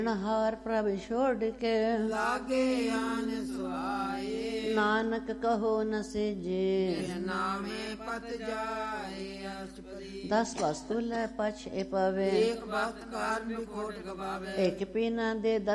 ਹਾਰ ਪ੍ਰਭ ਛੋੜ ਕੇ ਲਾਗੇ ਆਨ ਸੁਆਏ। ਨਾਨਕ ਕਹੋ ਨ ਸੇਜੇ ਨਾਮੇ ਪਤ ਜਾਏ। ਅਸ਼ਟਪਦੀ 10 ਵਸਤੂ ਲੈ ਪਛ ਪਵੇ ਏਕ ਵਸਤ ਕਾਰ ਬਿਖੋਟ ਗਵਾਵੇ। ਇੱਕ ਪੀਨਾ ਦੇ